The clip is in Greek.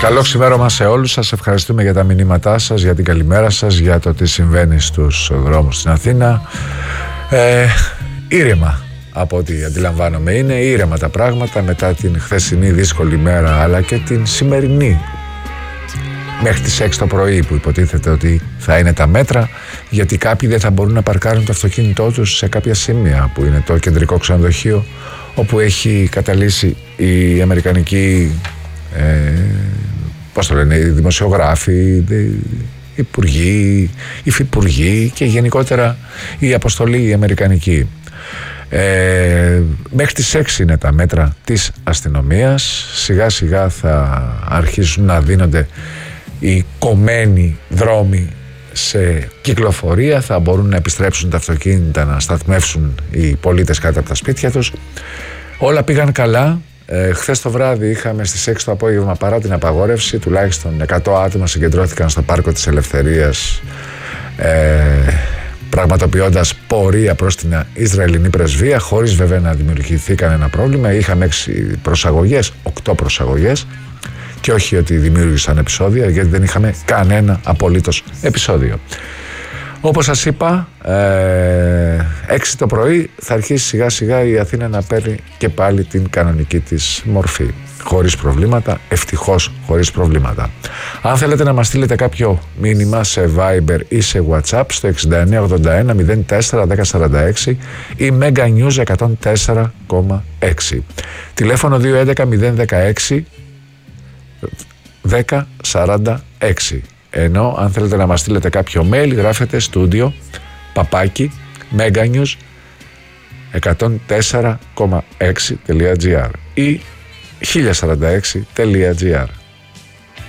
Καλό ξημέρωμα σε όλους σας. Ευχαριστούμε για τα μηνύματά σας, για την καλημέρα σας, για το τι συμβαίνει στους δρόμους στην Αθήνα. Ήρεμα από ό,τι αντιλαμβάνομαι είναι, ήρεμα τα πράγματα μετά την χθεσινή δύσκολη μέρα, αλλά και την σημερινή μέχρι τις 6 το πρωί που υποτίθεται ότι θα είναι τα μέτρα, γιατί κάποιοι δεν θα μπορούν να παρκάρουν το αυτοκίνητό τους σε κάποια σημεία που είναι το κεντρικό ξενοδοχείο όπου έχει καταλύσει η αμερικανική πώς το λένε, οι δημοσιογράφοι, οι υπουργοί, οι υφυπουργοί και γενικότερα η αποστολή η αμερικανική. Μέχρι τις 6 είναι τα μέτρα της αστυνομίας. Σιγά σιγά θα αρχίσουν να δίνονται οι κομμένοι δρόμοι σε κυκλοφορία, θα μπορούν να επιστρέψουν τα αυτοκίνητα, να σταθμεύσουν οι πολίτες κάτω από τα σπίτια τους. Όλα πήγαν καλά. Χθες το βράδυ είχαμε στις 6 το απόγευμα, παρά την απαγόρευση, τουλάχιστον 100 άτομα συγκεντρώθηκαν στο Πάρκο της Ελευθερίας, πραγματοποιώντας πορεία προς την Ισραηλινή πρεσβεία, χωρίς βέβαια να δημιουργηθεί κανένα πρόβλημα. Είχαμε 6 προσαγωγές, 8 προσαγωγές, και όχι ότι δημιούργησαν επεισόδια, γιατί δεν είχαμε κανένα απολύτως επεισόδιο. Όπως σας είπα, 6 το πρωί θα αρχίσει σιγά σιγά η Αθήνα να παίρνει και πάλι την κανονική της μορφή. Χωρίς προβλήματα, ευτυχώς χωρίς προβλήματα. Αν θέλετε να μας στείλετε κάποιο μήνυμα σε Viber ή σε WhatsApp στο 6981 04 1046 ή Mega News 104,6. Τηλέφωνο 211 016 1046. Ενώ αν θέλετε να μας στείλετε κάποιο mail, γράφετε studio @meganews 104,6.gr ή 1046.gr.